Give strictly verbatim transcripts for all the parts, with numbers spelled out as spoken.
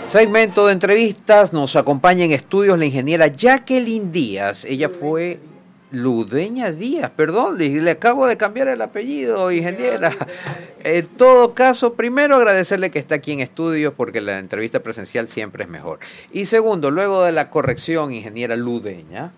Segmento de entrevistas, nos acompaña en estudios la ingeniera Jacqueline Díaz. Ella fue Ludeña Díaz, perdón, le, le acabo de cambiar el apellido, ingeniera. En todo caso, primero agradecerle que está aquí en estudios porque la entrevista presencial siempre es mejor. Y segundo, luego de la corrección, ingeniera Ludeña,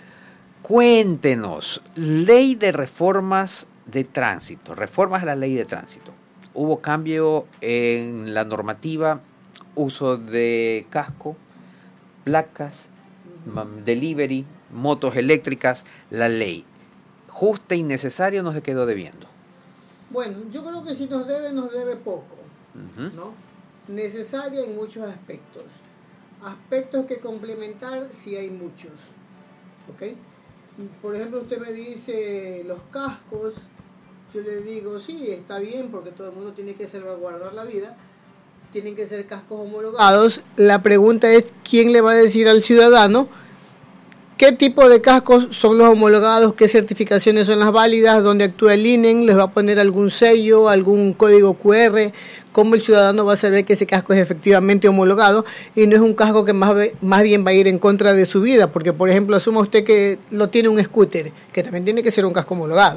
cuéntenos, ley de reformas de tránsito, reformas a la ley de tránsito. Hubo cambio en la normativa, uso de casco, placas, delivery, motos eléctricas, la ley. ¿Justa y necesario nos quedó debiendo? Bueno, yo creo que si nos debe, nos debe poco, uh-huh. ¿no? Necesaria en muchos aspectos. Aspectos que complementar, sí hay muchos. ¿Ok? Por ejemplo, usted me dice los cascos. Yo le digo, sí, está bien, porque todo el mundo tiene que salvaguardar la vida. Tienen que ser cascos homologados. La pregunta es, ¿quién le va a decir al ciudadano qué tipo de cascos son los homologados, qué certificaciones son las válidas, dónde actúa el I N E M, les va a poner algún sello, algún código cu erre, cómo el ciudadano va a saber que ese casco es efectivamente homologado y no es un casco que más, más bien va a ir en contra de su vida? Porque, por ejemplo, asuma usted que lo tiene un scooter, que también tiene que ser un casco homologado.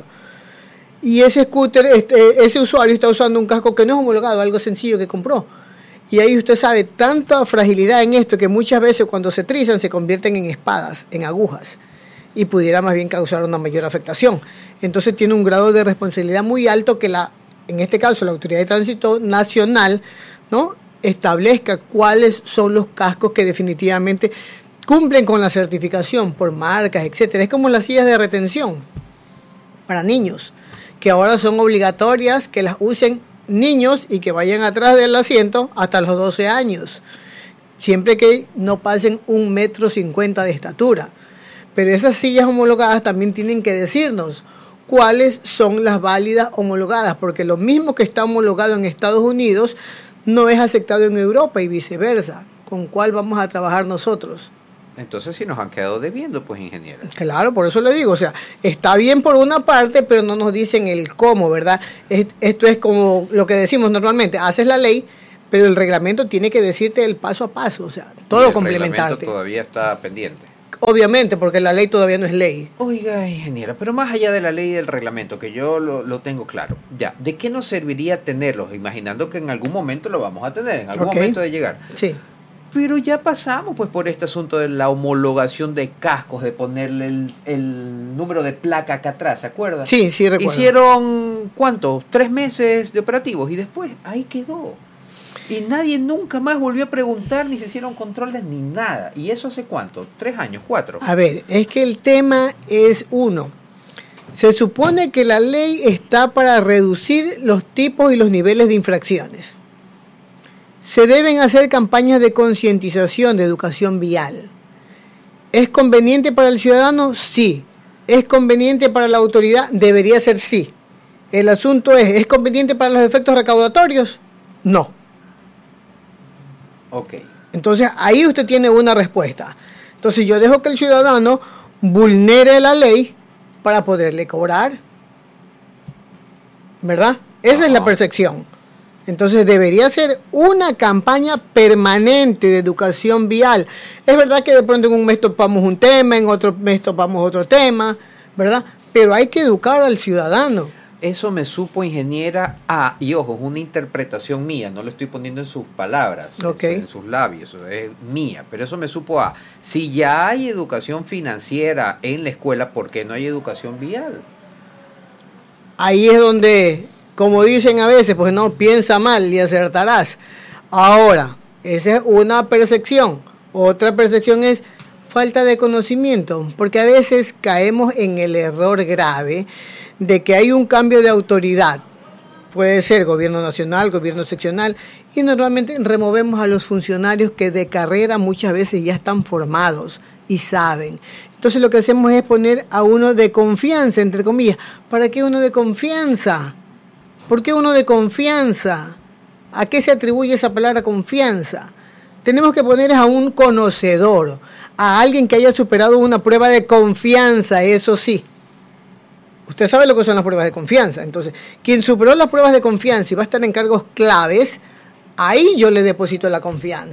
Y ese scooter, este, ese usuario está usando un casco que no es homologado, algo sencillo que compró. Y ahí usted sabe, tanta fragilidad en esto que muchas veces cuando se trizan se convierten en espadas, en agujas, y pudiera más bien causar una mayor afectación. Entonces tiene un grado de responsabilidad muy alto que la, en este caso la Autoridad de Tránsito Nacional, ¿no?, establezca cuáles son los cascos que definitivamente cumplen con la certificación por marcas, etcétera. Es como las sillas de retención para niños, que ahora son obligatorias que las usen niños y que vayan atrás del asiento hasta los doce años, siempre que no pasen un metro cincuenta de estatura. Pero esas sillas homologadas también tienen que decirnos cuáles son las válidas homologadas, porque lo mismo que está homologado en Estados Unidos no es aceptado en Europa y viceversa. ¿Con cuál vamos a trabajar nosotros? Entonces sí nos han quedado debiendo, pues, ingeniera. Claro, por eso le digo, o sea, está bien por una parte, pero no nos dicen el cómo, ¿verdad? Es, esto es como lo que decimos normalmente, haces la ley, pero el reglamento tiene que decirte el paso a paso, o sea, todo complementarte. El reglamento todavía está pendiente. Obviamente, porque la ley todavía no es ley. Oiga, ingeniera, pero más allá de la ley y del reglamento, que yo lo, lo tengo claro, ya, ¿de qué nos serviría tenerlos? Imaginando que en algún momento lo vamos a tener, en algún okay. momento de llegar. Sí. Pero ya pasamos pues por este asunto de la homologación de cascos, de ponerle el, el número de placa acá atrás, ¿se acuerda? Sí, sí recuerdo. Hicieron, ¿cuánto? Tres meses de operativos y después ahí quedó. Y nadie nunca más volvió a preguntar, ni se hicieron controles, ni nada. ¿Y eso hace cuánto? ¿Tres años? ¿Cuatro? A ver, es que el tema es uno. Se supone que la ley está para reducir los tipos y los niveles de infracciones. Se deben hacer campañas de concientización, de educación vial. ¿Es conveniente para el ciudadano? Sí. ¿Es conveniente para la autoridad? Debería ser sí. El asunto es, ¿es conveniente para los efectos recaudatorios? No. Ok. Entonces, ahí usted tiene una respuesta. Entonces, yo dejo que el ciudadano vulnere la ley para poderle cobrar. ¿Verdad? Esa Ajá. es la percepción. Entonces debería ser una campaña permanente de educación vial. Es verdad que de pronto en un mes topamos un tema, en otro mes topamos otro tema, ¿verdad? Pero hay que educar al ciudadano. Eso me supo, ingeniera, a, y ojo, es una interpretación mía, no lo estoy poniendo en sus palabras, okay. en, en sus labios, es mía, pero eso me supo a, si ya hay educación financiera en la escuela, ¿por qué no hay educación vial? Ahí es donde... Como dicen a veces, pues no, piensa mal y acertarás. Ahora, esa es una percepción. Otra percepción es falta de conocimiento, porque a veces caemos en el error grave de que hay un cambio de autoridad. Puede ser gobierno nacional, gobierno seccional, y normalmente removemos a los funcionarios que de carrera muchas veces ya están formados y saben. Entonces lo que hacemos es poner a uno de confianza, entre comillas. ¿Para qué uno de confianza? ¿Por qué uno de confianza? ¿A qué se atribuye esa palabra confianza? Tenemos que poner a un conocedor, a alguien que haya superado una prueba de confianza, eso sí. Usted sabe lo que son las pruebas de confianza. Entonces, quien superó las pruebas de confianza y va a estar en cargos claves, ahí yo le deposito la confianza.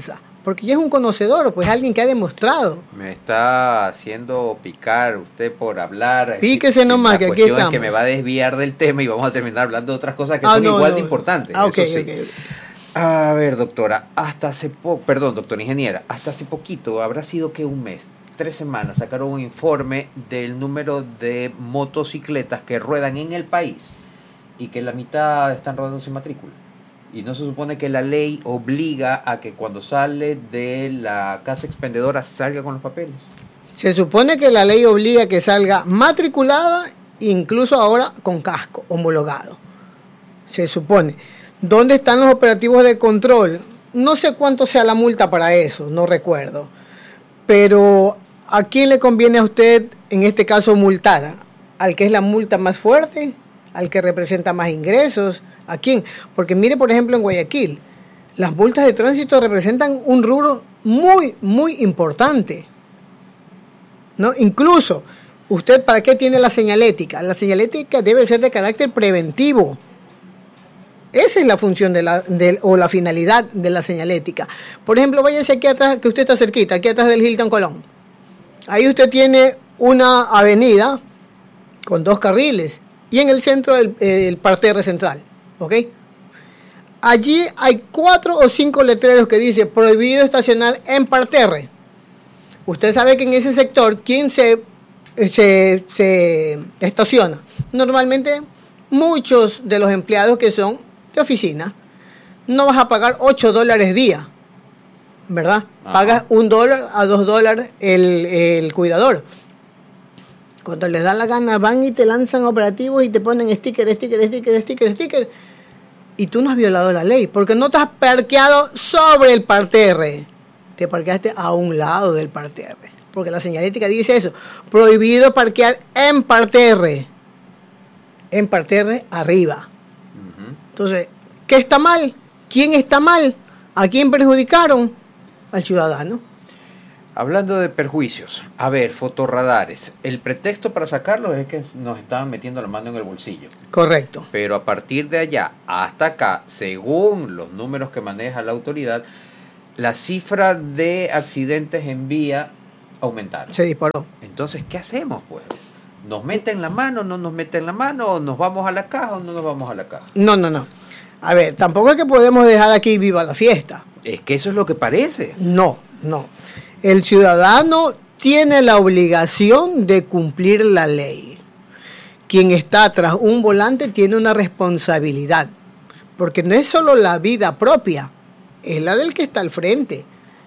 porque ya es un conocedor, pues alguien que ha demostrado. Me está haciendo picar usted por hablar. Píquese nomás, que aquí estamos. Es que me va a desviar del tema y vamos a terminar hablando de otras cosas que ah, son no, igual no. de importantes. Ah, okay, eso sí. okay. A ver, doctora, hasta hace poco, perdón, doctora ingeniera, hasta hace poquito, habrá sido que un mes, tres semanas, sacaron un informe del número de motocicletas que ruedan en el país y que la mitad están rodando sin matrícula. Y no se supone que la ley obliga a que cuando sale de la casa expendedora salga con los papeles. Se supone que la ley obliga a que salga matriculada, incluso ahora con casco homologado. Se supone. ¿Dónde están los operativos de control? No sé cuánto sea la multa para eso, no recuerdo. Pero ¿a quién le conviene a usted, en este caso, multar? ¿Al que es la multa más fuerte? ¿Al que representa más ingresos? ¿A quién? Porque mire, por ejemplo, en Guayaquil, las multas de tránsito representan un rubro muy, muy importante, ¿no? Incluso, ¿usted para qué tiene la señalética? La señalética debe ser de carácter preventivo. Esa es la función de la, de, o la finalidad de la señalética. Por ejemplo, váyase aquí atrás, que usted está cerquita, aquí atrás del Hilton Colón. Ahí usted tiene una avenida con dos carriles y en el centro el, el parterre central, ¿ok? Allí hay cuatro o cinco letreros que dice prohibido estacionar en parterre. Usted sabe que en ese sector, ¿quién se, se, se estaciona? Normalmente muchos de los empleados que son de oficina. No vas a pagar ocho dólares día, ¿verdad? Ajá. Pagas un dólar a dos dólares el, el cuidador. Cuando les da la gana van y te lanzan operativos y te ponen sticker, sticker, sticker, sticker, sticker. Y tú no has violado la ley, porque no te has parqueado sobre el parterre. Te parqueaste a un lado del parterre. Porque la señalética dice eso. Prohibido parquear en parterre. En parterre arriba. Entonces, ¿qué está mal? ¿Quién está mal? ¿A quién perjudicaron? Al ciudadano. Hablando de perjuicios, a ver, fotorradares. El pretexto para sacarlos es que nos estaban metiendo la mano en el bolsillo. Correcto. Pero a partir de allá hasta acá, según los números que maneja la autoridad, la cifra de accidentes en vía aumentaron. Se disparó. Entonces, ¿qué hacemos, pues? ¿Nos meten la mano, no nos meten la mano, o nos vamos a la caja o no nos vamos a la caja? No, no, no. A ver, tampoco es que podemos dejar aquí viva la fiesta. Es que eso es lo que parece. No, no. El ciudadano tiene la obligación de cumplir la ley. Quien está tras un volante tiene una responsabilidad, porque no es solo la vida propia, es la del que está al frente.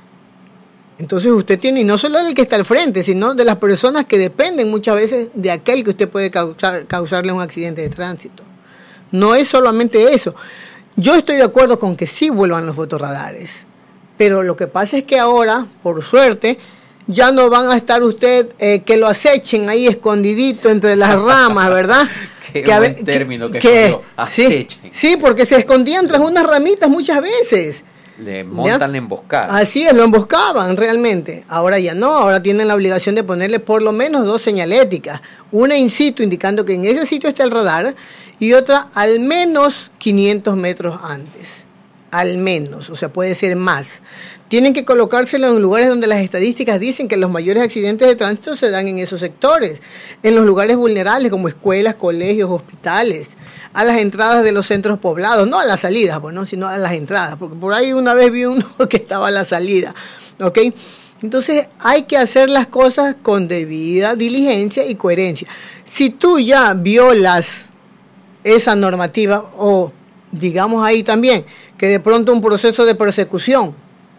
Entonces usted tiene, y no solo del que está al frente, sino de las personas que dependen muchas veces de aquel que usted puede causar, causarle un accidente de tránsito. No es solamente eso. Yo estoy de acuerdo con que sí vuelvan los fotorradares, pero lo que pasa es que ahora, por suerte, ya no van a estar usted, eh, que lo acechen ahí escondidito entre las ramas, ¿verdad? Qué que, buen ver, término que, que, que escondió, acechen. Sí, sí, porque se escondían tras unas ramitas muchas veces. Le montan ¿ya? La emboscada. Así es, lo emboscaban realmente. Ahora ya no, ahora tienen la obligación de ponerle por lo menos dos señaléticas. Una in situ, indicando que en ese sitio está el radar, y otra al menos quinientos metros antes. Al menos, o sea, puede ser más. Tienen que colocárselo en lugares donde las estadísticas dicen que los mayores accidentes de tránsito se dan en esos sectores, en los lugares vulnerables como escuelas, colegios, hospitales, a las entradas de los centros poblados, no a las salidas, pues, ¿no? Sino a las entradas, porque por ahí una vez vi uno que estaba a la salida, ¿ok? Entonces hay que hacer las cosas con debida diligencia y coherencia. Si tú ya violas esa normativa, o digamos ahí también, que de pronto un proceso de persecución,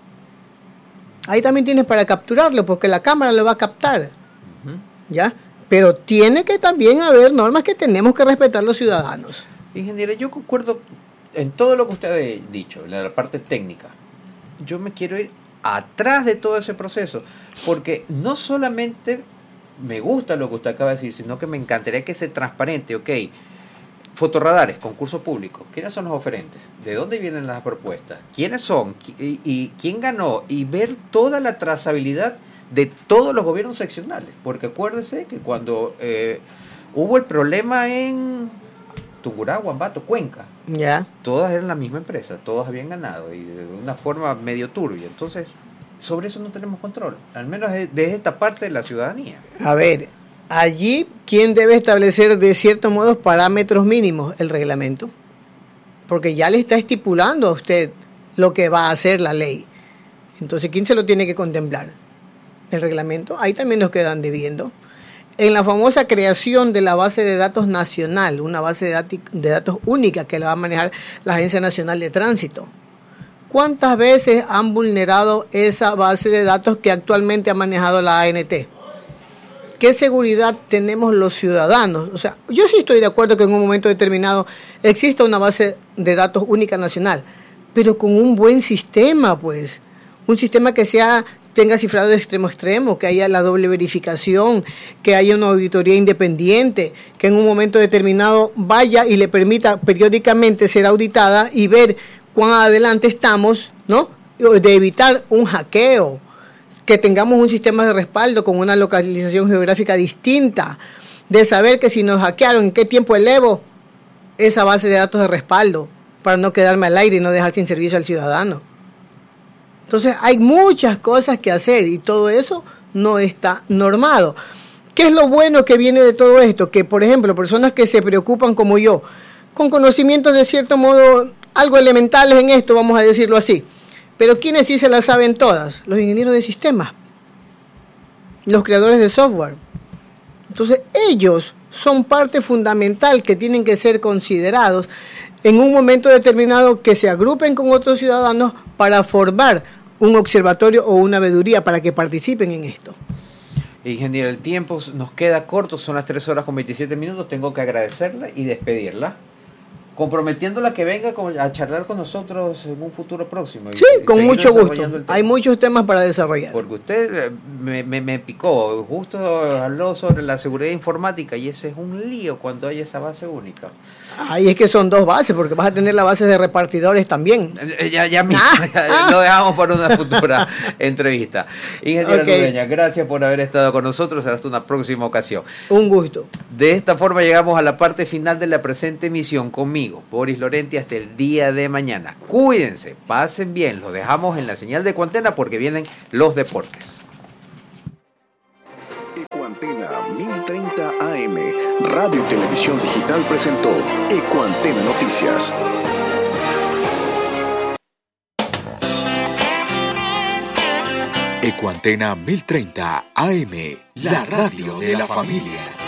ahí también tienes para capturarlo, porque la cámara lo va a captar, uh-huh. ¿Ya? Pero tiene que también haber normas que tenemos que respetar los ciudadanos. Ingeniero, yo concuerdo en todo lo que usted ha dicho, en la parte técnica. Yo me quiero ir atrás de todo ese proceso, porque no solamente me gusta lo que usted acaba de decir, sino que me encantaría que sea transparente, ok. Fotorradares, concurso público. ¿Quiénes son los oferentes? ¿De dónde vienen las propuestas? ¿Quiénes son? ¿Y, y quién ganó? Y ver toda la trazabilidad de todos los gobiernos seccionales. Porque acuérdese que cuando eh, hubo el problema en Tungurahua, Ambato, Cuenca. Ya. Todas eran la misma empresa, todas habían ganado y de una forma medio turbia. Entonces, sobre eso no tenemos control, al menos de, de esta parte de la ciudadanía. A ver, allí, ¿quién debe establecer de cierto modo parámetros mínimos? El reglamento. Porque ya le está estipulando a usted lo que va a hacer la ley. Entonces, ¿quién se lo tiene que contemplar? El reglamento. Ahí también nos quedan debiendo. En la famosa creación de la base de datos nacional, una base de, dati- de datos única que la va a manejar la Agencia Nacional de Tránsito. ¿Cuántas veces han vulnerado esa base de datos que actualmente ha manejado la A N T? ¿Qué seguridad tenemos los ciudadanos? O sea, yo sí estoy de acuerdo que en un momento determinado exista una base de datos única nacional, pero con un buen sistema, pues. Un sistema que sea tenga cifrado de extremo a extremo, que haya la doble verificación, que haya una auditoría independiente, que en un momento determinado vaya y le permita periódicamente ser auditada y ver cuán adelante estamos, ¿no? De evitar un hackeo, que tengamos un sistema de respaldo con una localización geográfica distinta, de saber que si nos hackearon, en qué tiempo elevo esa base de datos de respaldo, para no quedarme al aire y no dejar sin servicio al ciudadano. Entonces hay muchas cosas que hacer y todo eso no está normado. ¿Qué es lo bueno que viene de todo esto? Que, por ejemplo, personas que se preocupan como yo, con conocimientos de cierto modo algo elementales en esto, vamos a decirlo así, pero ¿quiénes sí se las saben todas? Los ingenieros de sistemas, los creadores de software. Entonces ellos son parte fundamental que tienen que ser considerados en un momento determinado, que se agrupen con otros ciudadanos para formar un observatorio o una veeduría para que participen en esto. Ingeniero, el tiempo nos queda corto, son las tres horas con veintisiete minutos, tengo que agradecerla y despedirla, comprometiéndola que venga a charlar con nosotros en un futuro próximo. Sí, y con mucho gusto. Hay muchos temas para desarrollar. Porque usted me, me, me picó, justo habló sobre la seguridad informática y ese es un lío cuando hay esa base única. Ahí es que son dos bases, porque vas a tener la base de repartidores también. Ya, ya, mismo, ah, lo dejamos para una futura entrevista. Ingeniera okay. Ludeña, gracias por haber estado con nosotros. Hasta una próxima ocasión. Un gusto. De esta forma llegamos a la parte final de la presente emisión conmigo, Boris Lorenti, hasta el día de mañana. Cuídense, pasen bien. Los dejamos en la señal de Ecuantena porque vienen los deportes. Ecuantena mil treinta A M, Radio y Televisión Digital presentó Ecuantena Noticias. Ecuantena mil treinta A M, la radio de la familia.